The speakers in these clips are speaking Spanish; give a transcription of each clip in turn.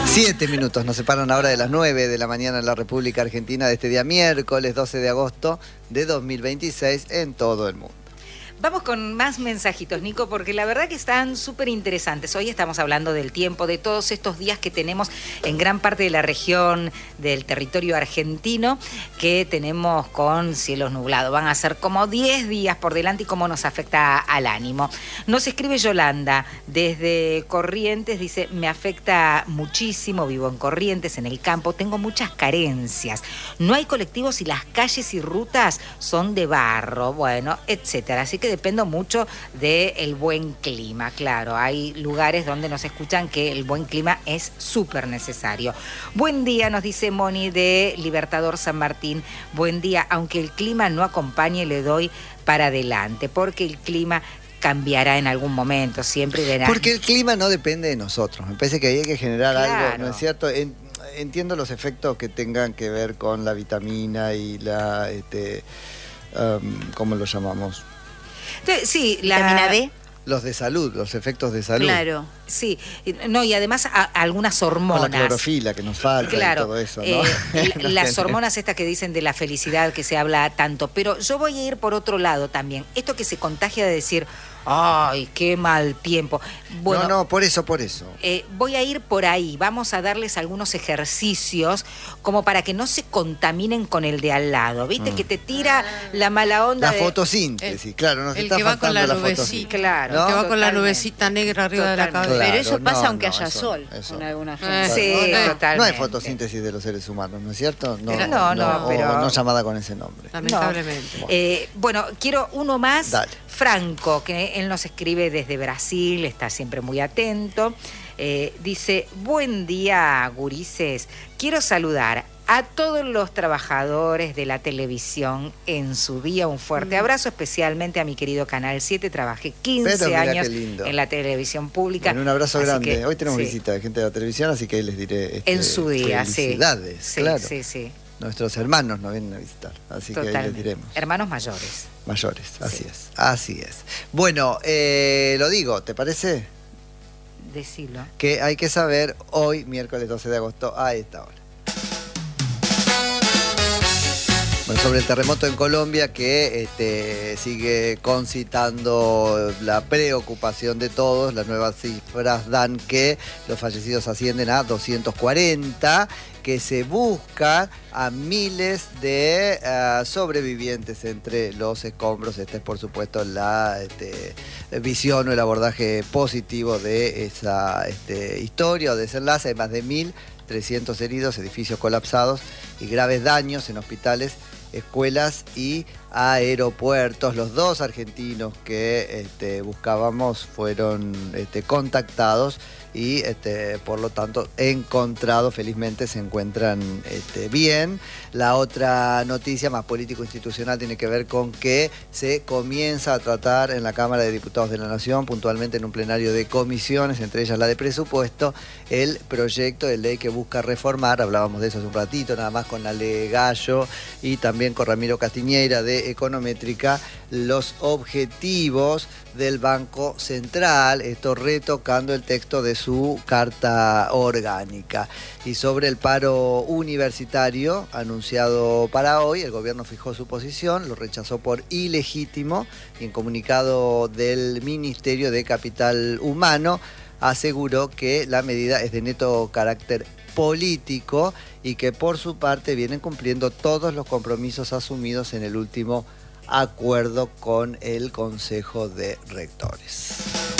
7 minutos nos separan ahora de las 9 de la mañana en la República Argentina de este día miércoles 12 de agosto de 2026 en todo el mundo. Vamos con más mensajitos, Nico, porque la verdad que están súper interesantes. Hoy estamos hablando del tiempo, de todos estos días que tenemos en gran parte de la región del territorio argentino, que tenemos con cielos nublados. Van a ser como 10 días por delante y cómo nos afecta al ánimo. Nos escribe Yolanda desde Corrientes, dice, me afecta muchísimo, vivo en Corrientes, en el campo, tengo muchas carencias. No hay colectivos y las calles y rutas son de barro, bueno, etcétera. Así que dependo mucho del buen clima, claro. Hay lugares donde nos escuchan que el buen clima es súper necesario. Buen día, nos dice Moni de Libertador San Martín. Buen día, aunque el clima no acompañe, le doy para adelante, porque el clima cambiará en algún momento, siempre verá. Porque el clima no depende de nosotros. Me parece que ahí hay que generar algo, ¿no es cierto? Entiendo los efectos que tengan que ver con la vitamina y la, ¿cómo lo llamamos? Sí, ¿Vitamina D? Los de salud, los efectos de salud. Claro. Sí, no, y además algunas hormonas. Con la clorofila que nos falta, claro, y todo eso, ¿no? Las hormonas estas que dicen de la felicidad, que se habla tanto. Pero yo voy a ir por otro lado también. Esto que se contagia de decir, ¡ay, qué mal tiempo! Bueno, no, por eso. Voy a ir por ahí. Vamos a darles algunos ejercicios como para que no se contaminen con el de al lado. ¿Viste? Que te tira la mala onda. La fotosíntesis, claro. Nos el está que va con la fotosíntesis. nubecita. Claro. ¿No? El que va con la Totalmente. nubecita negra arriba de la cabeza. Claro, Pero eso pasa no, aunque no, haya eso, sol eso. en alguna gente. Sí, totalmente. No hay fotosíntesis de los seres humanos, ¿no es cierto? No, pero... O no llamada con ese nombre. Lamentablemente. Bueno, quiero uno más. Dale. Franco, que él nos escribe desde Brasil, está siempre muy atento. Dice, buen día, gurises. Quiero saludar a todos los trabajadores de la televisión en su día. Un fuerte abrazo, especialmente a mi querido Canal 7. Trabajé 15 años en la televisión pública. Un abrazo grande. Hoy tenemos sí, visita de gente de la televisión, así que ahí les diré en su día, felicidades, sí. claro. Sí. Nuestros hermanos nos vienen a visitar, así que ahí les diremos. Hermanos mayores. Mayores, Sí. así es. Bueno, lo digo, ¿te parece? Decilo. Que hay que saber hoy, miércoles 12 de agosto, a esta hora. Bueno, sobre el terremoto en Colombia que sigue concitando la preocupación de todos. Las nuevas cifras dan que los fallecidos ascienden a 240, que se busca a miles de sobrevivientes entre los escombros. Esta es, por supuesto, la visión o el abordaje positivo de esa historia o desenlace. Hay más de 1.300 heridos, edificios colapsados y graves daños en hospitales, escuelas y aeropuertos. Los dos argentinos que buscábamos fueron contactados y por lo tanto encontrados, felizmente se encuentran bien. La otra noticia más político-institucional tiene que ver con que se comienza a tratar en la Cámara de Diputados de la Nación, puntualmente en un plenario de comisiones, entre ellas la de presupuesto, el proyecto de ley que busca reformar, hablábamos de eso hace un ratito, nada más con Ale Gallo y también con Ramiro Castiñeira de Econométrica, los objetivos del Banco Central, esto retocando el texto de su carta orgánica. Y sobre el paro universitario anunciado para hoy, el gobierno fijó su posición, lo rechazó por ilegítimo y en comunicado del Ministerio de Capital Humano aseguró que la medida es de neto carácter político y que por su parte vienen cumpliendo todos los compromisos asumidos en el último acuerdo con el Consejo de Rectores.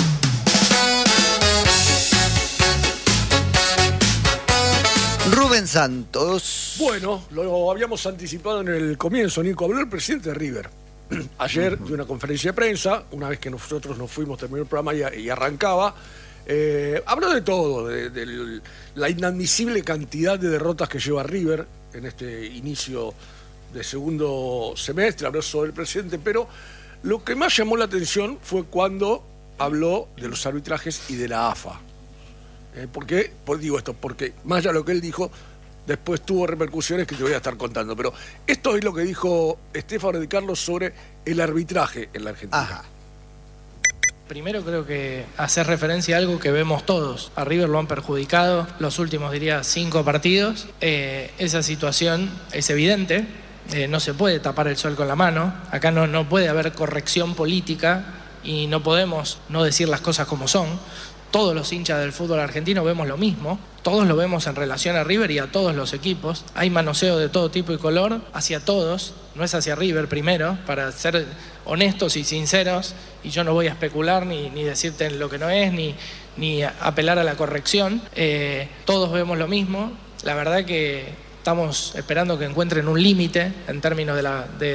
Rubén Santos. Bueno, lo habíamos anticipado en el comienzo, Nico. Habló el presidente de River ayer de una conferencia de prensa, una vez que nosotros nos fuimos, terminó el programa y arrancaba. Habló de todo, de la inadmisible cantidad de derrotas que lleva River en este inicio de segundo semestre. Habló sobre el presidente, pero lo que más llamó la atención fue cuando habló de los arbitrajes y de la AFA. ¿Por qué? Digo esto, porque más allá de lo que él dijo, después tuvo repercusiones que te voy a estar contando. Pero esto es lo que dijo Estefano de Carlos sobre el arbitraje en la Argentina. Ajá. Primero creo que hacer referencia a algo que vemos todos. A River lo han perjudicado los últimos, diría, 5 partidos. Esa situación es evidente. No se puede tapar el sol con la mano. Acá no puede haber corrección política y no podemos no decir las cosas como son. Todos los hinchas del fútbol argentino vemos lo mismo. Todos lo vemos en relación a River y a todos los equipos. Hay manoseo de todo tipo y color hacia todos. No es hacia River primero, para ser honestos y sinceros. Y yo no voy a especular ni decirte lo que no es, ni apelar a la corrección. Todos vemos lo mismo. La verdad que estamos esperando que encuentren un límite en términos de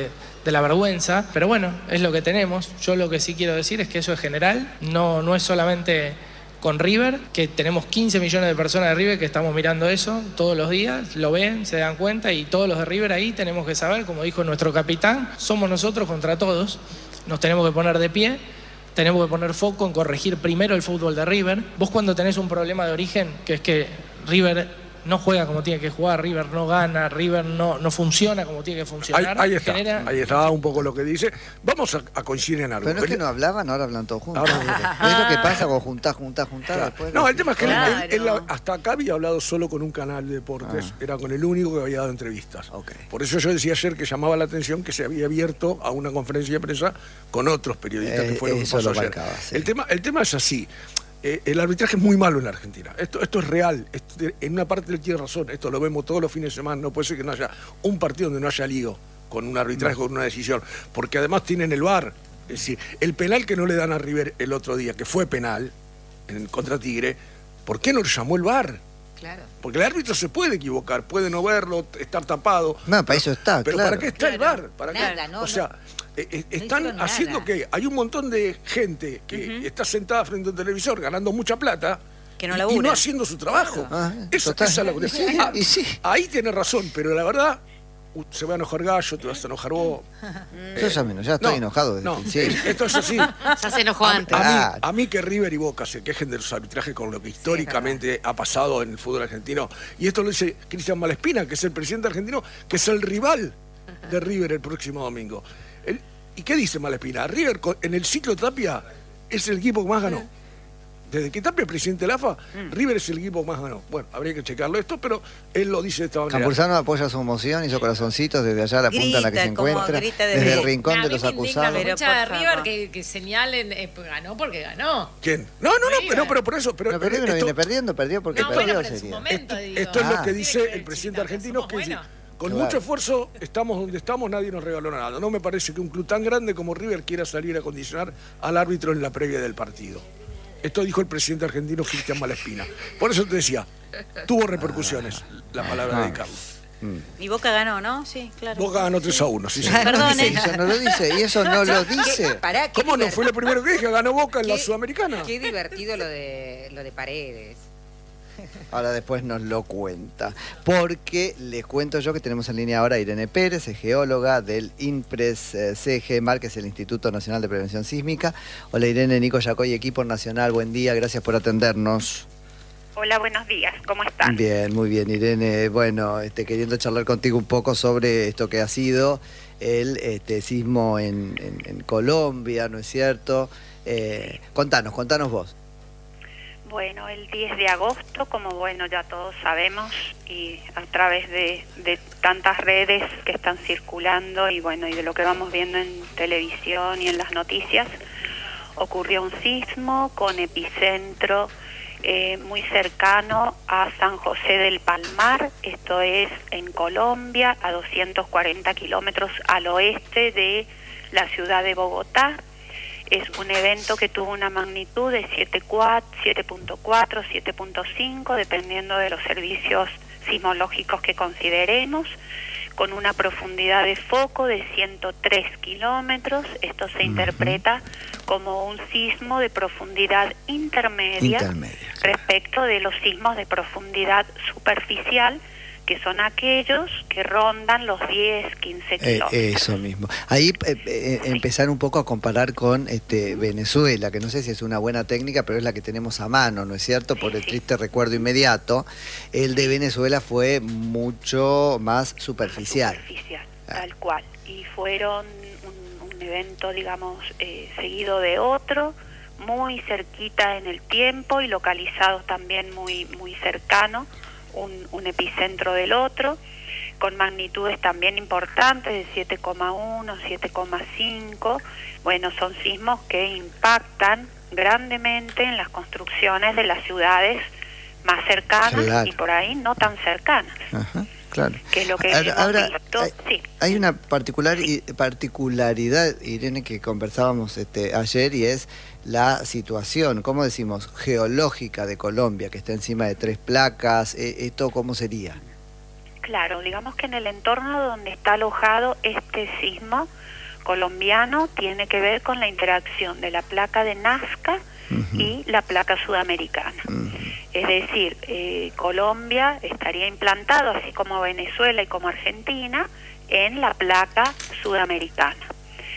la vergüenza. Pero bueno, es lo que tenemos. Yo lo que sí quiero decir es que eso es general. No es solamente con River, que tenemos 15 millones de personas de River que estamos mirando eso todos los días, lo ven, se dan cuenta, y todos los de River ahí tenemos que saber, como dijo nuestro capitán, somos nosotros contra todos, nos tenemos que poner de pie, tenemos que poner foco en corregir primero el fútbol de River. Vos cuando tenés un problema de origen, que es que River no juega como tiene que jugar, River no gana, River no funciona como tiene que funcionar. Ahí está un poco lo que dice. Vamos a coincidir en algo. Pero no es que no hablaban, ahora hablan todos juntos. ¿No es lo que pasa cuando juntás, claro. Después no, el tema es que él hasta acá había hablado solo con un canal de deportes, era con el único que había dado entrevistas. Okay. Por eso yo decía ayer que llamaba la atención que se había abierto a una conferencia de prensa con otros periodistas que fueron eso pasó lo ayer. marcaba, sí. El tema es así. El arbitraje es muy malo en la Argentina. Esto es real. En una parte él tiene razón. Esto lo vemos todos los fines de semana. No puede ser que no haya un partido donde no haya lío con un arbitraje, con una decisión. Porque además tienen el VAR. Es decir, el penal que no le dan a River el otro día, que fue penal contra Tigre, ¿por qué no lo llamó el VAR? Claro. Porque el árbitro se puede equivocar, puede no verlo, estar tapado. No, para eso está, pero claro. ¿para qué está el VAR? ¿Para Nada, qué? no, o sea, están haciendo nada. que hay un montón de gente que está sentada frente a un televisor ganando mucha plata Que no y labura. no haciendo su trabajo. Total. Esa es la cuestión. Y sí. Ahí tiene razón, pero la verdad, se va a enojar Gallo, te vas a enojar vos. Yo ya estoy enojado desde el principio. Esto es así. Ya se enojó antes. A mí que River y Boca se quejen de los arbitrajes con lo que históricamente ha pasado en el fútbol argentino. Y esto lo dice Cristian Malespina, que es el presidente argentino, que es el rival de River el próximo domingo. ¿Y qué dice Malespina? River en el ciclo Tapia es el equipo que más ganó. Desde que Tapia es presidente de la AFA, River es el equipo que más ganó. Bueno, habría que checarlo esto, pero él lo dice de esta manera. Campuzano apoya su moción, hizo corazoncitos desde allá a la punta en la que se encuentra, desde el rincón de los acusados. Pero hincha de River que señalen, ganó porque ganó. ¿Quién? No, pero por eso. Pero No, perdió, no viene perdiendo, perdió porque No, perdió. bueno, pero en su Sería. momento, digo. Esto es lo que Tiene dice ver el el presidente chiquita, argentino, que somos dice, buenos. con Claro. mucho esfuerzo estamos donde estamos, nadie nos regaló nada. No me parece que un club tan grande como River quiera salir a condicionar al árbitro en la previa del partido. Esto dijo el presidente argentino Cristian Malespina. Por eso te decía, tuvo repercusiones la palabra de Carlos. Y Boca ganó, ¿no? Sí, claro. Boca ganó 3-1, sí, sí. Ah, no Perdón, dice, eso no lo dice, y eso no lo dice. Pará, qué ¿Cómo no? Fue lo primero que dije, ganó Boca en la Qué- Sudamericana. Qué divertido lo de Paredes. Ahora después nos lo cuenta. Porque les cuento yo que tenemos en línea ahora a Irene Pérez, es geóloga del INPRES CGMAR, que es el Instituto Nacional de Prevención Sísmica. Hola Irene, Nico Yacoy, equipo nacional, buen día, gracias por atendernos. Hola, buenos días, ¿cómo están? Bien, muy bien Irene. Bueno, queriendo charlar contigo un poco sobre esto que ha sido el sismo en Colombia, ¿no es cierto? Contanos vos. Bueno, el 10 de agosto, como bueno ya todos sabemos, y a través de tantas redes que están circulando y bueno, y de lo que vamos viendo en televisión y en las noticias, ocurrió un sismo con epicentro muy cercano a San José del Palmar, esto es en Colombia, a 240 kilómetros al oeste de la ciudad de Bogotá. Es un evento que tuvo una magnitud de 7.4, 7.5, dependiendo de los servicios sismológicos que consideremos, con una profundidad de foco de 103 kilómetros. Esto se interpreta como un sismo de profundidad intermedia respecto de los sismos de profundidad superficial, que son aquellos que rondan los 10, 15 kilómetros. Eso mismo. Ahí empezar un poco a comparar con Venezuela, que no sé si es una buena técnica, pero es la que tenemos a mano, ¿no es cierto? Por el triste recuerdo inmediato. El de Venezuela fue mucho más superficial. Tal cual. Y fueron un evento, digamos, seguido de otro, muy cerquita en el tiempo y localizados también muy, muy cercanos, un epicentro del otro, con magnitudes también importantes de 7,1, 7,5. Bueno, son sismos que impactan grandemente en las construcciones de las ciudades más cercanas, claro, y por ahí no tan cercanas. Ajá, claro. Que es lo que Ahora, hemos visto. Sí. hay una particularidad, Irene, que conversábamos ayer, y es la situación, ¿cómo decimos?, geológica de Colombia, que está encima de 3 placas. ¿Esto cómo sería? Claro, digamos que en el entorno donde está alojado este sismo colombiano tiene que ver con la interacción de la placa de Nazca y la placa sudamericana. Es decir, Colombia estaría implantado, así como Venezuela y como Argentina, en la placa sudamericana.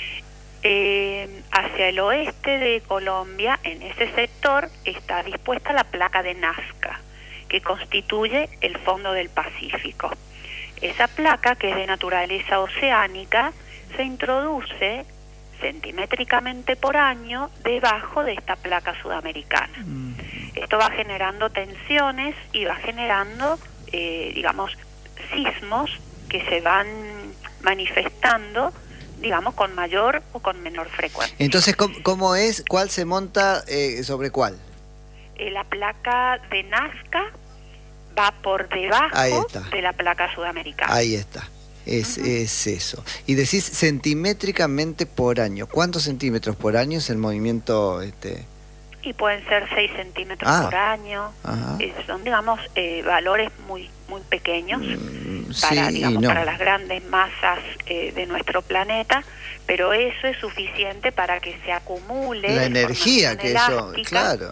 Hacia el oeste de Colombia, en ese sector, está dispuesta la placa de Nazca, que constituye el fondo del Pacífico. Esa placa, que es de naturaleza oceánica, se introduce centimétricamente por año debajo de esta placa sudamericana. Esto va generando tensiones y va generando, digamos, sismos que se van manifestando, digamos, con mayor o con menor frecuencia. Entonces, ¿cómo es? ¿Cuál se monta sobre cuál? La placa de Nazca va por debajo de la placa sudamericana. Ahí está. Es eso. Y decís centimétricamente por año. ¿Cuántos centímetros por año es el movimiento? Y pueden ser 6 centímetros por año. Son, digamos, valores muy muy pequeños para, digamos, para las grandes masas de nuestro planeta, pero eso es suficiente para que se acumule la energía que elástica, eso, claro.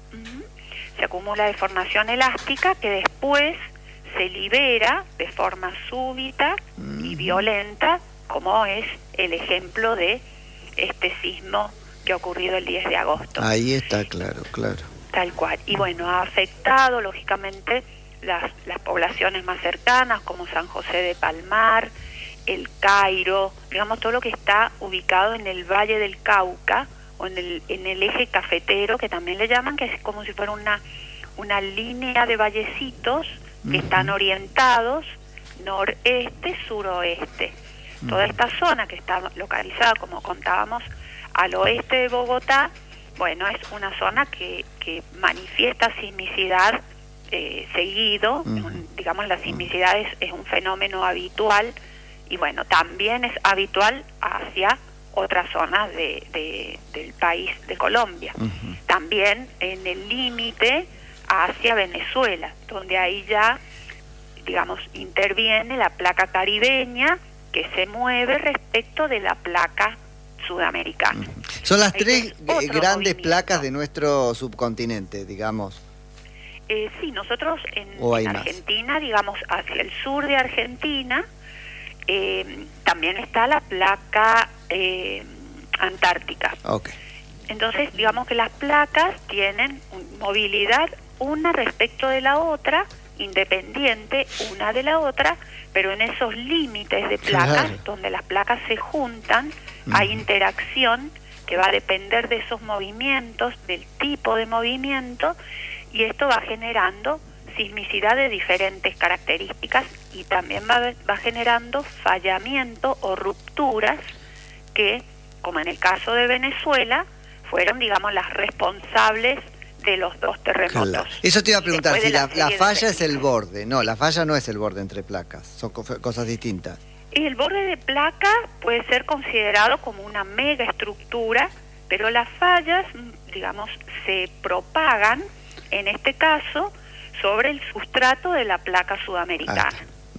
Se acumula de formación elástica que después se libera de forma súbita y violenta, como es el ejemplo de este sismo que ha ocurrido el 10 de agosto. Ahí está, claro, claro. Tal cual. Y bueno, ha afectado, lógicamente, las poblaciones más cercanas, como San José de Palmar, El Cairo, digamos, todo lo que está ubicado en el Valle del Cauca, o en el eje cafetero, que también le llaman, que es como si fuera una línea de vallecitos que están orientados noreste, suroeste. Toda esta zona que está localizada, como contábamos, al oeste de Bogotá, bueno, es una zona que manifiesta sismicidad seguido. Digamos, la sismicidad es un fenómeno habitual, y bueno, también es habitual hacia otras zonas del país de Colombia. También en el límite hacia Venezuela, donde ahí ya, digamos, interviene la placa caribeña, que se mueve respecto de la placa sudamericana. Son las 3 grandes placas de nuestro subcontinente, digamos. Sí, nosotros en Argentina, digamos, hacia el sur de Argentina, también está la placa antártica. Entonces, digamos que las placas tienen movilidad una respecto de la otra, independiente una de la otra, pero en esos límites de placas, donde las placas se juntan, hay interacción que va a depender de esos movimientos, del tipo de movimiento, y esto va generando sismicidad de diferentes características, y también va generando fallamiento o rupturas que, como en el caso de Venezuela, fueron, digamos, las responsables de los 2 terremotos. Eso te iba a preguntar, si la falla es el borde. No, la falla no es el borde entre placas, son cosas distintas. Y el borde de placa puede ser considerado como una mega estructura, pero las fallas, digamos, se propagan, en este caso, sobre el sustrato de la placa sudamericana.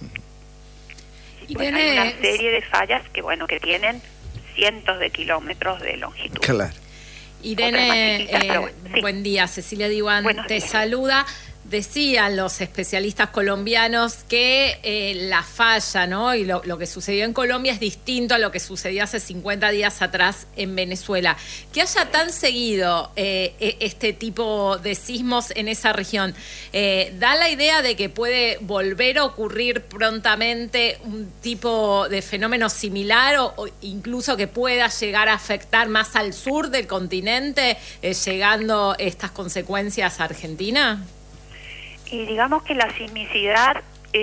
Y bueno, hay una serie de fallas que, bueno, que tienen cientos de kilómetros de longitud. Claro. Irene, buen día. Cecilia Diwan te saluda. Decían los especialistas colombianos que la falla, ¿no? Y lo que sucedió en Colombia es distinto a lo que sucedió hace 50 días atrás en Venezuela. Que haya tan seguido este tipo de sismos en esa región, da la idea de que puede volver a ocurrir prontamente un tipo de fenómeno similar o incluso que pueda llegar a afectar más al sur del continente, llegando estas consecuencias a Argentina. Y digamos que la sismicidad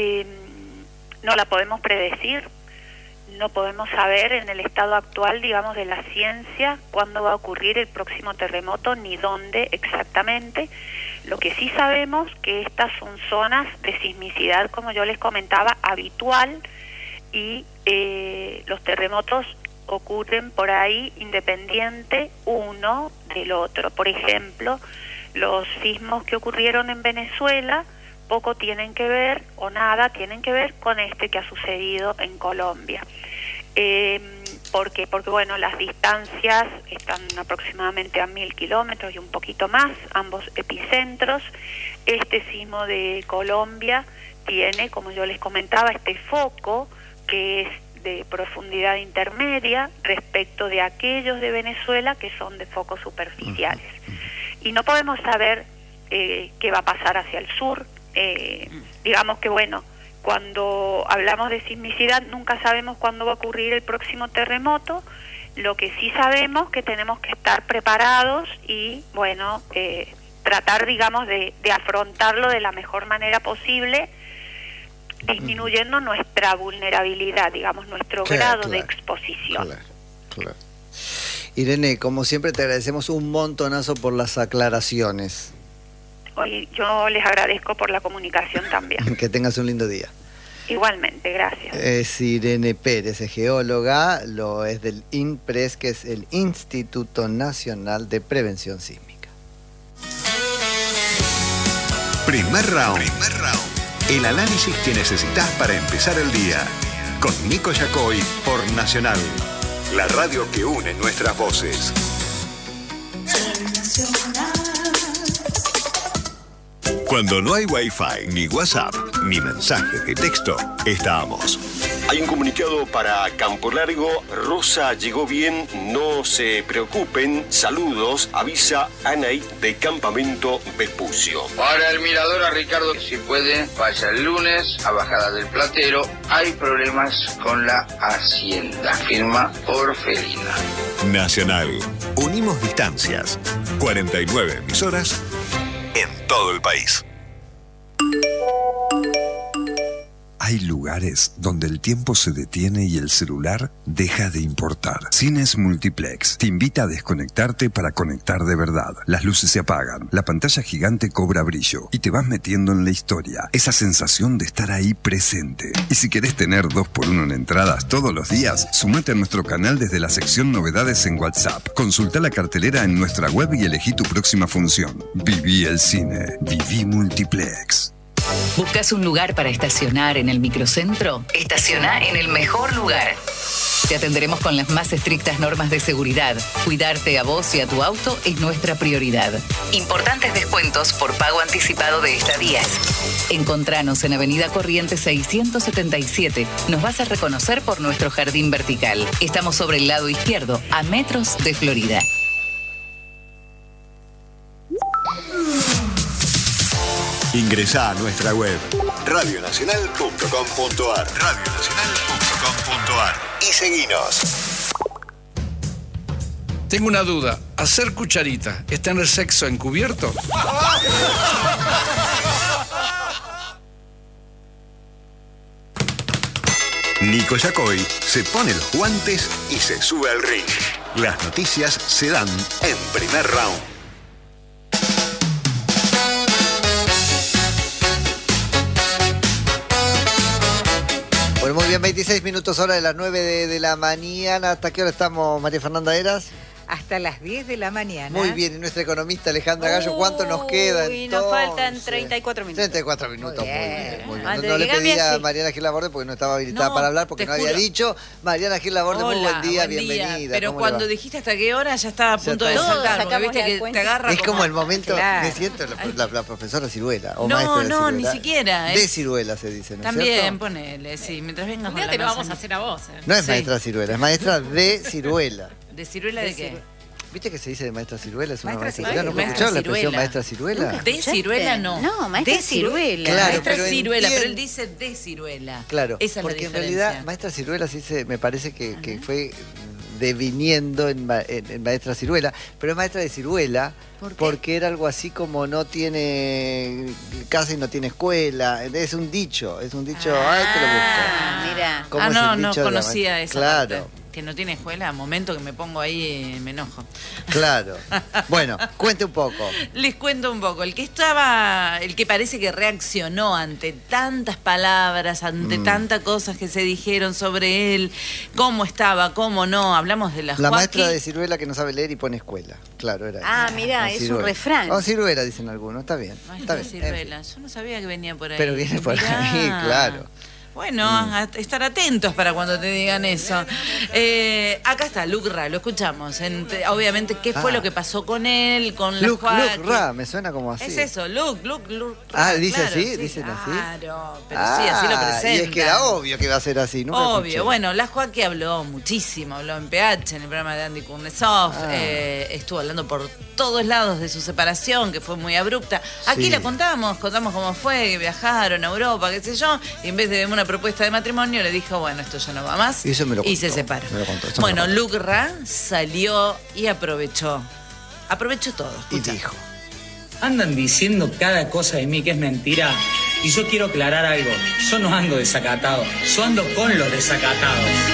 no la podemos predecir, no podemos saber en el estado actual, digamos, de la ciencia cuándo va a ocurrir el próximo terremoto ni dónde exactamente. Lo que sí sabemos que estas son zonas de sismicidad, como yo les comentaba, habitual, y los terremotos ocurren por ahí independiente uno del otro. Por ejemplo, los sismos que ocurrieron en Venezuela poco tienen que ver o nada tienen que ver con este que ha sucedido en Colombia. ¿Por qué? Porque bueno, las distancias están aproximadamente a 1000 kilómetros y un poquito más, ambos epicentros. Este sismo de Colombia tiene, como yo les comentaba, este foco que es de profundidad intermedia respecto de aquellos de Venezuela que son de focos superficiales. Y no podemos saber qué va a pasar hacia el sur. Digamos que, bueno, cuando hablamos de sismicidad nunca sabemos cuándo va a ocurrir el próximo terremoto. Lo que sí sabemos que tenemos que estar preparados y, bueno, tratar, digamos, de afrontarlo de la mejor manera posible, disminuyendo nuestra vulnerabilidad, digamos, nuestro grado de exposición. Claro. Irene, como siempre te agradecemos un montonazo por las aclaraciones. Oye, yo les agradezco por la comunicación también. Que tengas un lindo día. Igualmente, gracias. Es Irene Pérez, es geóloga, lo es del INPRES, que es el Instituto Nacional de Prevención Sísmica. Primer round. El análisis que necesitas para empezar el día. Con Nico Yacoy por Nacional. La radio que une nuestras voces. Cuando no hay Wi-Fi, ni WhatsApp, ni mensaje de texto, estamos. Hay un comunicado para Campo Largo. Rosa llegó bien, no se preocupen. Saludos, avisa Anaí de Campamento Vespucio. Para el mirador a Ricardo, si puede, vaya el lunes a Bajada del Platero. Hay problemas con la Hacienda. Firma Orfelina. Nacional. Unimos distancias. 49 emisoras en todo el país. Hay lugares donde el tiempo se detiene y el celular deja de importar. Cines Multiplex te invita a desconectarte para conectar de verdad. Las luces se apagan, la pantalla gigante cobra brillo y te vas metiendo en la historia. Esa sensación de estar ahí presente. Y si querés tener 2x1 en entradas todos los días, sumate a nuestro canal desde la sección Novedades en WhatsApp. Consulta la cartelera en nuestra web y elegí tu próxima función. Viví el cine. Viví Multiplex. ¿Buscas un lugar para estacionar en el microcentro? Estaciona en el mejor lugar. Te atenderemos con las más estrictas normas de seguridad. Cuidarte a vos y a tu auto es nuestra prioridad. Importantes descuentos por pago anticipado de estadías. Encontranos en Avenida Corrientes 677. Nos vas a reconocer por nuestro jardín vertical. Estamos sobre el lado izquierdo, a metros de Florida. Ingresá a nuestra web radionacional.com.ar radionacional.com.ar y seguinos. Tengo una duda. ¿Hacer cucharita es tener sexo encubierto? Nico Yacoy se pone los guantes y se sube al ring. Las noticias se dan en Primer Round. Bueno, muy bien, 26 minutos hora de las 9 de la mañana. ¿Hasta qué hora estamos, María Fernanda Eras? hasta las 10 de la mañana. Muy bien, y nuestra economista Alejandra Gallo, ¿cuánto nos queda? Uy, nos faltan 34 minutos. 34 minutos, muy bien. Muy bien. Antes No de le que pedí cambie, a sí. Mariana Gil Laborde porque no estaba habilitada No, para hablar, porque te no había juro. dicho. Mariana Gil Laborde, muy buen día, buen día. bienvenida. Pero ¿Cómo le cuando va? dijiste hasta qué hora ya estaba a Ya punto de está. sacar, porque Sacamos viste la que cuenta. te agarra Es como el momento, Claro. me siento la profesora Ciruela. O No, maestra de no, Ciruela. ni siquiera, De es- Ciruela se dice, ¿no es También, cierto? ponele, sí, mientras vengas Un con día la te lo vamos a manzana. hacer a vos. No es Sí. maestra Ciruela, es maestra de Ciruela. ¿De ciruela de qué? ¿Viste que se dice de maestra Ciruela? Es una Maestra maestra Ciruela. ¿No Ciruela. escucharon la expresión Maestra maestra Ciruela? ¿De ciruela no? No, maestra De ciruela. Claro, Maestra pero ciruela, pero él entiende- dice de ciruela. Claro, Esa es porque la en diferencia. realidad maestra Ciruela sí me parece que fue deviniendo en maestra Ciruela, pero es maestra de ciruela ¿Por qué? porque era algo así como no tiene casa y no tiene escuela. Es un dicho, ay, te lo busco. Mira. ¿Cómo es No, el no dicho de la conocía maestra? esa Claro. parte. Que no tiene escuela, momento que me pongo ahí me enojo. Claro. Bueno, cuente un poco. Les cuento un poco. El que parece que reaccionó ante tantas palabras, ante tantas cosas que se dijeron sobre él, cómo estaba, cómo no. Hablamos de La Joaquín. maestra de ciruela que no sabe leer y pone escuela. Claro, era Ah, eso. mirá, O es un ciruela. refrán. O ciruela, dicen algunos. Está bien. Maestra Está de bien. ciruela. Yo no sabía que venía por ahí. Pero viene por Mirá. ahí, claro. Bueno, a estar atentos para cuando te digan eso. Acá está, Luke Ra, lo escuchamos. Obviamente, ¿qué fue lo que pasó con él, con la Luke Joaquín? Ra, me suena como así. Es eso, Luke Ah, Ra, dice claro, así, sí, dicen así. Claro, pero sí, así lo presentan. Y es que era obvio que iba a ser así, nunca Obvio, escuché. bueno, la Joaquín habló muchísimo, habló en PH, en el programa de Andy Kurnesov, estuvo hablando por todos lados de su separación, que fue muy abrupta. Aquí Sí. la contamos cómo fue, que viajaron a Europa, qué sé yo, y en vez de una propuesta de matrimonio le dijo, bueno, esto ya no va más, Y eso me lo y se contó, separó. me lo contó, eso me Bueno, lo contó. Luke Ra salió y aprovechó todo. Y escucha. dijo. Andan diciendo cada cosa de mí que es mentira. Y yo quiero aclarar algo. Yo no ando desacatado. Yo ando con los desacatados.